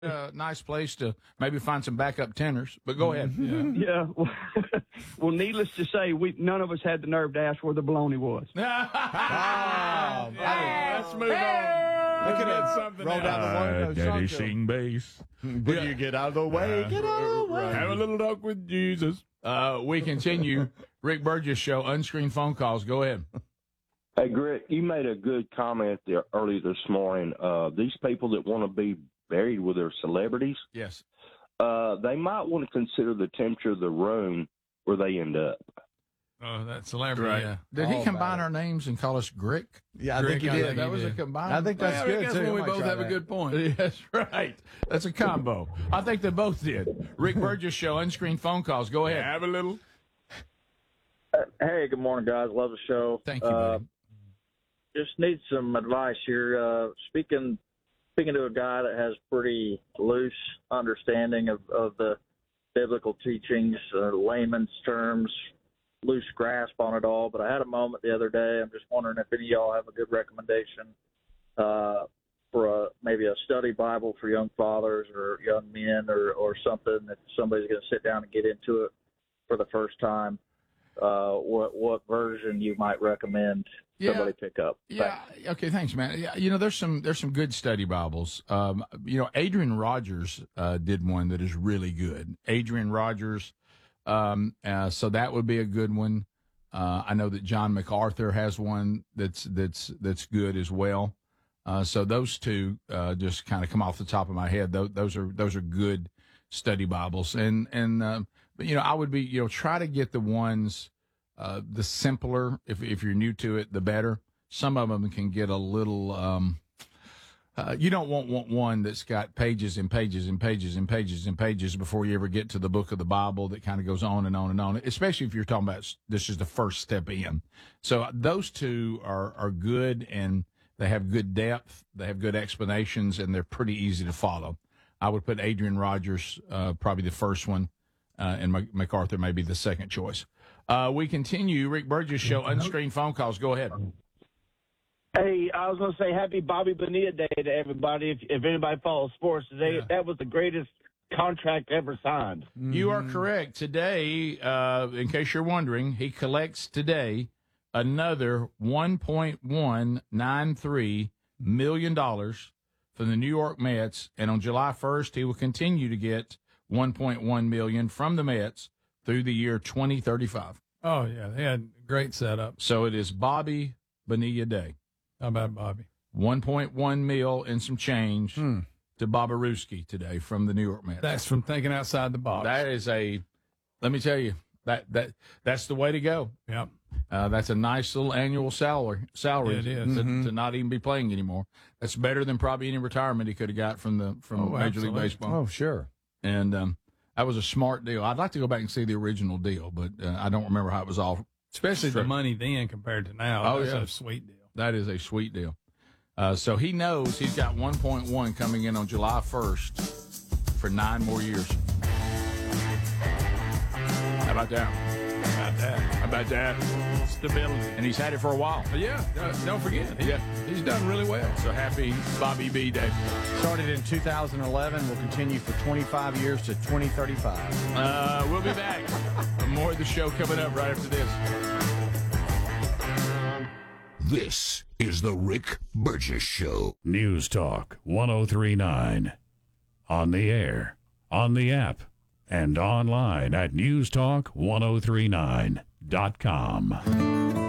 Nice place to maybe find some backup tenors. But go ahead. Yeah. Well, needless to say, none of us had the nerve to ask where the bologna was. Let's move on. Look at that. Something roll down the window. Daddy sing bass. Will you get out of the way? Get out of the way. Have a little talk with Jesus. We continue. Rick Burgess Show, unscreened phone calls. Go ahead. Hey, Rick, you made a good comment there earlier this morning. These people that want to be buried with their celebrities, yes, they might want to consider the temperature of the room where they end up. Oh, that celebrity. Right. Yeah. Did he combine our names and call us Grick? Yeah, I think he did. That was a combine. I think that's good, guess too. we I might both try have a that. good point. That's right. That's a combo. I think they both did. Rick Burgess Show, unscreened phone calls. Go ahead. Have a little. Hey, good morning, guys. Love the show. Thank you, buddy. Just need some advice here. Speaking to a guy that has pretty loose understanding of the biblical teachings, layman's terms, loose grasp on it all. But I had a moment the other day. I'm just wondering if any of y'all have a good recommendation for maybe a study Bible for young fathers or young men or something that somebody's going to sit down and get into it for the first time. What version you might recommend somebody pick up? Yeah. Thanks. Okay. Thanks, man. Yeah, there's some good study Bibles. Adrian Rogers did one that is really good. Adrian Rogers. So that would be a good one. I know that John MacArthur has one that's good as well. So those two just kind of come off the top of my head. Those are good study Bibles. But I would be try to get the ones the simpler. If you're new to it, the better. Some of them can get a little. You don't want one that's got pages and pages and pages and pages and pages before you ever get to the book of the Bible that kind of goes on and on and on, especially if you're talking about this is the first step in. So those two are good, and they have good depth, they have good explanations, and they're pretty easy to follow. I would put Adrian Rogers probably the first one, and MacArthur may be the second choice. We continue. Rick Burgess Show, unscreened phone calls. Go ahead. Hey, I was going to say happy Bobby Bonilla Day to everybody. If anybody follows sports today, that was the greatest contract ever signed. You are correct. Today, in case you're wondering, he collects today another $1.193 million from the New York Mets, and on July 1st, he will continue to get $1.1 million from the Mets through the year 2035. Oh, yeah. They had a great setup. So it is Bobby Bonilla Day. How about Bobby? 1.1 mil and some change to Bobarewski today from the New York Mets. That's from thinking outside the box. That is let me tell you, that's the way to go. Yep. That's a nice little annual salary It is. to not even be playing anymore. That's better than probably any retirement he could have got from Major League Baseball. Oh, sure. And that was a smart deal. I'd like to go back and see the original deal, but I don't remember how it was all. Especially the money then compared to now. Oh, That's yeah. a sweet deal. That is a sweet deal. So he knows he's got 1.1 coming in on July 1st for 9 more years. How about that? How about that? Stability. And he's had it for a while. But yeah, don't forget. He's done really well. So happy Bobby B Day. Started in 2011, will continue for 25 years to 2035. We'll be back. More of the show coming up right after this. This is the Rick Burgess Show. News Talk 1039. On the air, on the app, and online at newstalk1039.com.